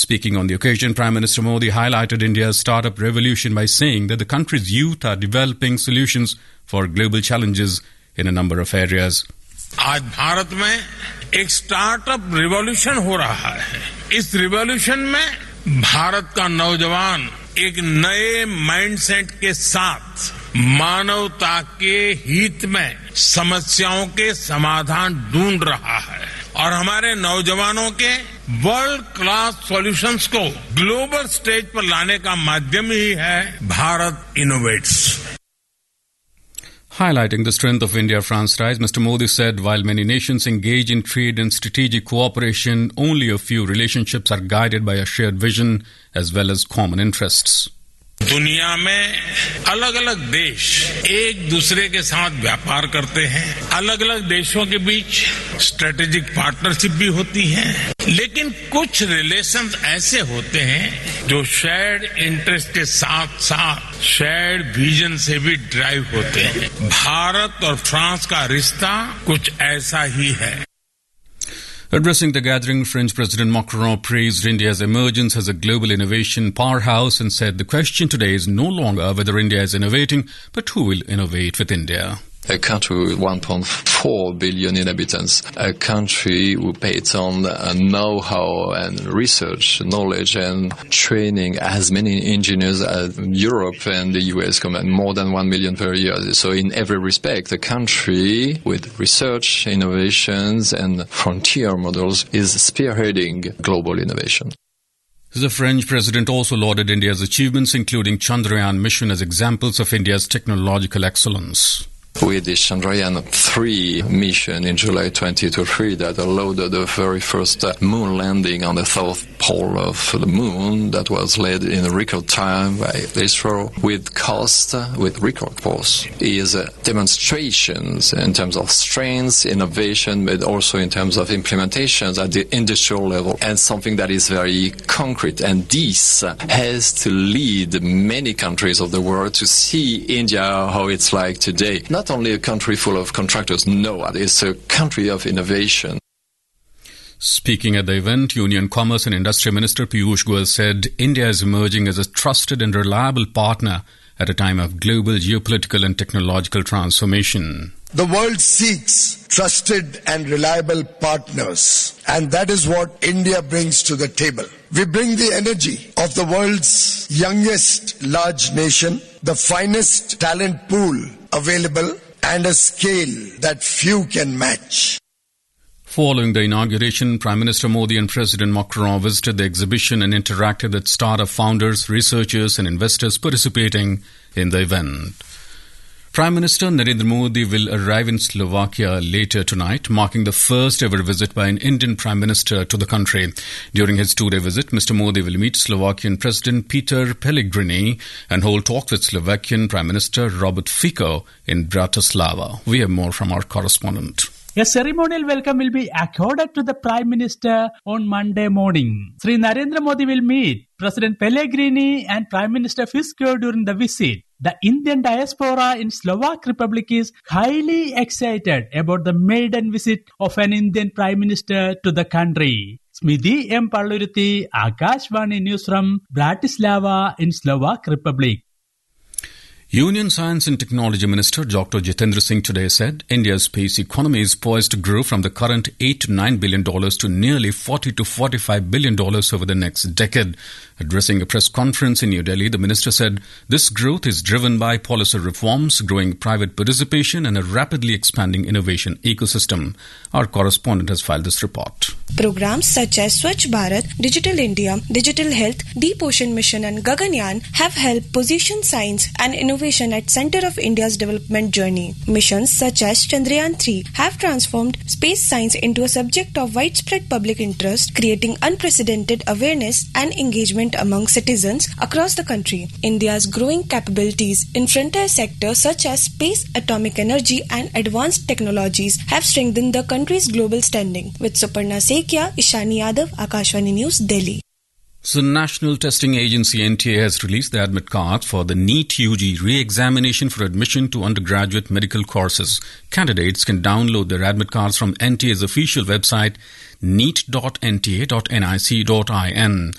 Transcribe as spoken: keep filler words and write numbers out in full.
Speaking on the occasion, Prime Minister Modi highlighted India's startup revolution by saying that the country's youth are developing solutions for global challenges in a number of areas. आज भारत में एक startup revolution हो रहा है. इस revolution में भारत का नौजवान एक नए माइंडसेट के साथ मानवता के हित में समस्याओं के समाधान ढूंढ रहा है और हमारे नौजवानों के वर्ल्ड क्लास सॉल्यूशंस को ग्लोबल स्टेज पर लाने का माध्यम ही है Bharat innovates. Highlighting the strength of India-France ties, Mister Modi said while many nations engage in trade and strategic cooperation, only a few relationships are guided by a shared vision as well as common interests. दुनिया में अलग अलग देश एक दूसरे के साथ व्यापार करते हैं. अलग अलग देशों के बीच स्ट्रेटेजिक पार्टनरशिप भी होती है, लेकिन कुछ रिलेशंस ऐसे होते हैं जो शेयर्ड इंटरेस्ट के साथ साथ शेयर्ड विजन से भी ड्राइव होते हैं. भारत और फ्रांस का रिश्ता कुछ ऐसा ही है. Addressing the gathering, French President Macron praised India's emergence as a global innovation powerhouse and said the question today is no longer whether India is innovating, but who will innovate with India. A country with one point four billion inhabitants, a country who pays on know-how and research, knowledge and training, has many engineers as Europe and the U S combined, more than one million per year. So in every respect, a country with research, innovations and frontier models is spearheading global innovation. The French president also lauded India's achievements, including Chandrayaan mission, as examples of India's technological excellence. With the Chandrayaan three mission in July twenty twenty-three that allowed the very first moon landing on the south pole of the moon, that was led in record time by ISRO with cost, with record cost, is demonstrations in terms of strengths, innovation, but also in terms of implementations at the industrial level, and something that is very concrete. And this has to lead many countries of the world to see India how it's like today. Not only a country full of contractors, no, it's a country of innovation. Speaking at the event, Union Commerce and Industry Minister Piyush Goyal said India is emerging as a trusted and reliable partner at a time of global geopolitical and technological transformation. The world seeks trusted and reliable partners, and that is what India brings to the table. We bring the energy of the world's youngest large nation, the finest talent pool available, and a scale that few can match. Following the inauguration, Prime Minister Modi and President Macron visited the exhibition and interacted with startup founders, researchers and investors participating in the event. Prime Minister Narendra Modi will arrive in Slovakia later tonight, marking the first ever visit by an Indian Prime Minister to the country. During his two-day visit, Mister Modi will meet Slovakian President Peter Pellegrini and hold talks with Slovakian Prime Minister Robert Fico in Bratislava. We have more from our correspondent. A ceremonial welcome will be accorded to the Prime Minister on Monday morning. Sri Narendra Modi will meet President Pellegrini and Prime Minister Fico during the visit. The Indian diaspora in Slovak Republic is highly excited about the maiden visit of an Indian Prime Minister to the country. Smidhi M. Palluruthi, Akashvani News from Bratislava in Slovak Republic. Union Science and Technology Minister Doctor Jitendra Singh today said India's space economy is poised to grow from the current eight to nine billion dollars to nearly forty to forty-five billion dollars over the next decade. Addressing a press conference in New Delhi, the minister said this growth is driven by policy reforms, growing private participation and a rapidly expanding innovation ecosystem. Our correspondent has filed this report. Programs such as Swachh Bharat, Digital India, Digital Health, Deep Ocean Mission and Gaganyaan have helped position science and innovation at center of India's development journey. Missions such as Chandrayaan three have transformed space science into a subject of widespread public interest, creating unprecedented awareness and engagement among citizens across the country. India's growing capabilities in frontier sectors such as space, atomic energy and advanced technologies have strengthened the country's global standing. With Suparna Sekia, Ishani Yadav, Akashvani News, Delhi. So, National Testing Agency N T A has released the admit cards for the NEET U G re-examination for admission to undergraduate medical courses. Candidates can download their admit cards from N T A's official website, neet dot n t a dot n i c dot in.